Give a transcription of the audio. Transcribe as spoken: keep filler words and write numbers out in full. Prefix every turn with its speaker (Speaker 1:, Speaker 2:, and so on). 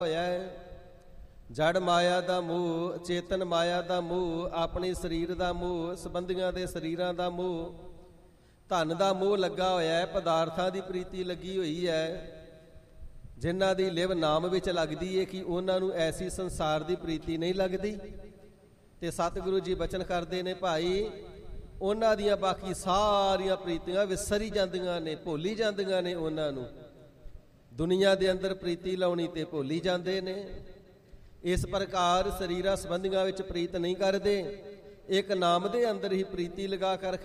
Speaker 1: ਹੋਇਆ ਹੈ। ਜੜ ਮਾਇਆ ਦਾ ਮੋਹ, ਚੇਤਨ ਮਾਇਆ ਦਾ ਮੋਹ, ਆਪਣੇ ਸਰੀਰ ਦਾ ਮੋਹ, ਸੰਬੰਧੀਆਂ ਦੇ ਸਰੀਰਾਂ ਦਾ ਮੋਹ, ਧਨ ਦਾ ਮੋਹ ਲੱਗਾ ਹੋਇਆ ਹੈ, ਪਦਾਰਥਾਂ ਦੀ ਪ੍ਰੀਤੀ ਲੱਗੀ ਹੋਈ ਹੈ। ਜਿਨ੍ਹਾਂ ਦੀ ਲਿਵ ਨਾਮ ਵਿੱਚ ਲੱਗਦੀ ਹੈ ਕਿ ਉਹਨਾਂ ਨੂੰ ਐਸੀ ਸੰਸਾਰ ਦੀ ਪ੍ਰੀਤੀ ਨਹੀਂ ਲੱਗਦੀ। ਤੇ ਸਤਿਗੁਰੂ ਜੀ ਬਚਨ ਕਰਦੇ ਨੇ, ਭਾਈ ਉਹਨਾਂ ਦੀਆਂ ਬਾਕੀ ਸਾਰੀਆਂ ਪ੍ਰੀਤੀਆਂ ਵਿਸਰੀ ਜਾਂਦੀਆਂ ਨੇ, ਭੁੱਲੀ ਜਾਂਦੀਆਂ ਨੇ। ਉਹਨਾਂ ਨੂੰ ਦੁਨੀਆ ਦੇ ਅੰਦਰ ਪ੍ਰੀਤੀ ਲਾਉਣੀ ਤੇ ਭੁੱਲੀ ਜਾਂਦੇ ਨੇ। ਇਸ ਪ੍ਰਕਾਰ ਸਰੀਰਾਂ ਸੰਬੰਧੀਆਂ ਵਿੱਚ ਪ੍ਰੀਤ ਨਹੀਂ ਕਰਦੇ, ਇੱਕ ਨਾਮ ਦੇ ਅੰਦਰ ਹੀ ਪ੍ਰੀਤੀ ਲਗਾ ਕਰ